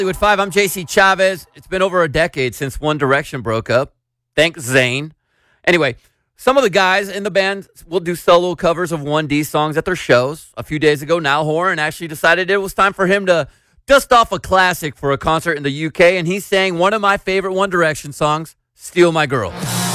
Hollywood 5, I'm JC Chavez. It's been over a decade since One Direction broke up. Thanks, Zayn. Anyway, some of the guys in the band will do solo covers of 1D songs at their shows. A few days ago, Niall Horan actually decided it was time for him to dust off a classic for a concert in the UK, and he sang one of my favorite One Direction songs, Steal My Girl.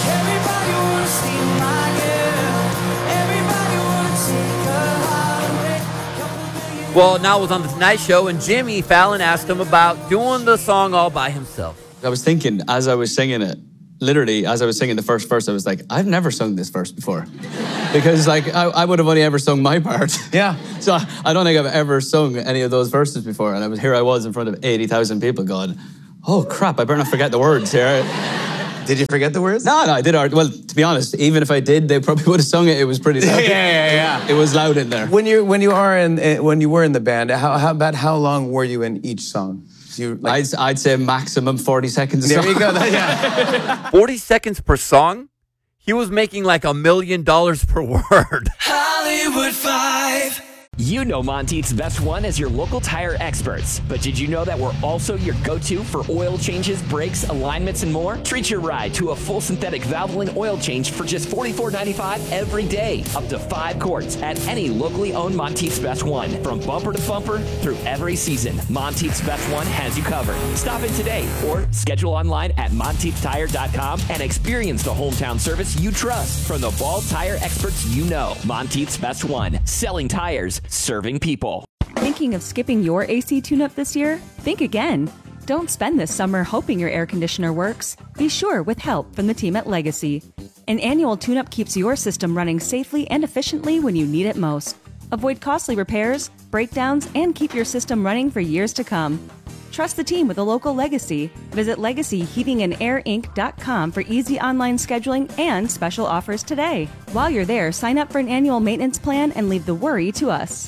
Well, Niall was on the Tonight Show, and Jimmy Fallon asked him about doing the song all by himself. I was thinking, as I was singing it, literally, as I was singing the first verse, I was like, I've never sung this verse before. Because, like, I would have only ever sung my part. Yeah. So I don't think I've ever sung any of those verses before. And I was in front of 80,000 people going, oh, crap, I better not forget the words here. Did you forget the words? No, I did. Well, to be honest, even if I did, they probably would have sung it. It was pretty loud. Yeah. It was loud in there. When you were in the band, how long were you in each song? I'd say maximum 40 seconds. There you go. Yeah. 40 seconds per song? He was making like $1 million per word. Hollywood 5. You know Monteith's Best One as your local tire experts. But did you know that we're also your go-to for oil changes, brakes, alignments, and more? Treat your ride to a full synthetic Valvoline oil change for just $44.95 every day. Up to 5 quarts at any locally owned Monteith's Best One. From bumper to bumper through every season, Monteith's Best One has you covered. Stop in today or schedule online at MonteithTire.com and experience the hometown service you trust from the Ball tire experts you know. Monteith's Best One. Selling tires, serving people. Thinking of skipping your AC tune-up this year? Think again. Don't spend this summer hoping your air conditioner works. Be sure with help from the team at Legacy. An annual tune-up keeps your system running safely and efficiently when you need it most. Avoid costly repairs, breakdowns, and keep your system running for years to come. Trust the team with a local Legacy. Visit LegacyHeatingandAirInc.com for easy online scheduling and special offers today. While you're there, sign up for an annual maintenance plan and leave the worry to us.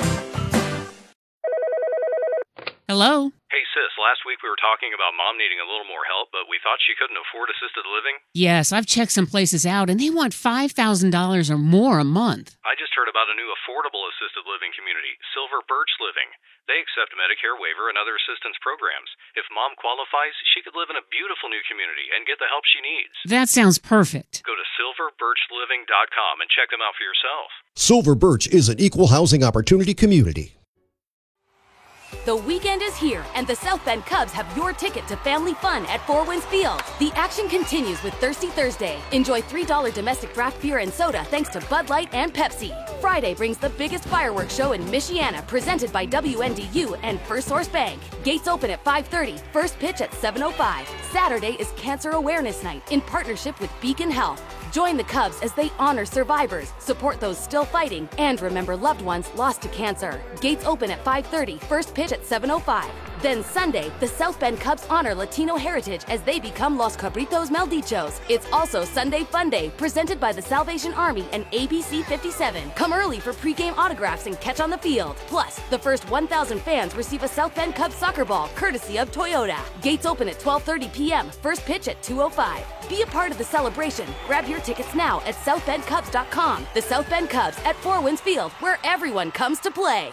Hello? Hey, sis, last week we were talking about Mom needing a little more help, but we thought she couldn't afford assisted living. Yes, I've checked some places out, and they want $5,000 or more a month. I just heard about a new affordable assisted living community, Silver Birch Living. They accept Medicare waiver and other assistance programs. If Mom qualifies, she could live in a beautiful new community and get the help she needs. That sounds perfect. Go to silverbirchliving.com and check them out for yourself. Silver Birch is an equal housing opportunity community. The weekend is here, and the South Bend Cubs have your ticket to family fun at Four Winds Field. The action continues with Thirsty Thursday. Enjoy $3 domestic draft beer and soda thanks to Bud Light and Pepsi. Friday brings the biggest fireworks show in Michiana, presented by WNDU and First Source Bank. Gates open at 5:30, first pitch at 7:05. Saturday is Cancer Awareness Night in partnership with Beacon Health. Join the Cubs as they honor survivors, support those still fighting, and remember loved ones lost to cancer. Gates open at 5:30, first pitch at 7:05. Then Sunday, the South Bend Cubs honor Latino heritage as they become Los Cabritos Maldichos. It's also Sunday Fun Day, presented by the Salvation Army and ABC 57. Come early for pregame autographs and catch on the field. Plus, the first 1,000 fans receive a South Bend Cubs soccer ball, courtesy of Toyota. Gates open at 12:30 p.m., first pitch at 2:05. Be a part of the celebration. Grab your tickets now at southbendcubs.com. The South Bend Cubs at Four Winds Field, where everyone comes to play.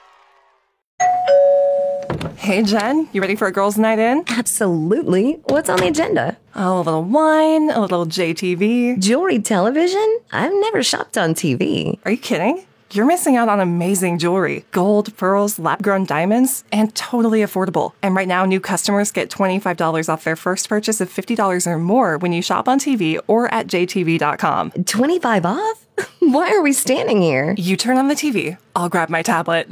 Hey, Jen, you ready for a girls' night in? Absolutely. What's on the agenda? Oh, a little wine, a little JTV. Jewelry television? I've never shopped on TV. Are you kidding? You're missing out on amazing jewelry. Gold, pearls, lab-grown diamonds, and totally affordable. And right now, new customers get $25 off their first purchase of $50 or more when you shop on TV or at jtv.com. 25 off? Why are we standing here? You turn on the TV. I'll grab my tablet.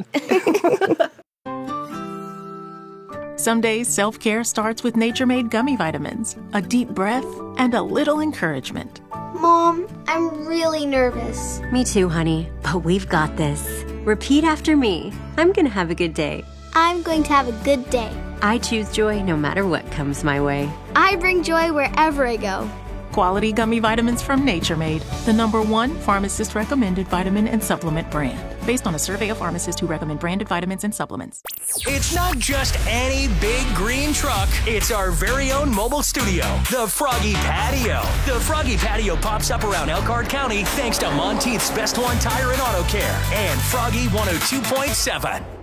Some days, self-care starts with Nature Made gummy vitamins, a deep breath, and a little encouragement. Mom, I'm really nervous. Me too, honey, but we've got this. Repeat after me. I'm gonna have a good day. I'm going to have a good day. I choose joy no matter what comes my way. I bring joy wherever I go. Quality gummy vitamins from Nature Made, the #1 pharmacist-recommended vitamin and supplement brand, based on a survey of pharmacists who recommend branded vitamins and supplements. It's not just any big green truck. It's our very own mobile studio, the Froggy Patio. The Froggy Patio pops up around Elkhart County thanks to Monteith's Best One Tire and Auto Care and Froggy 102.7.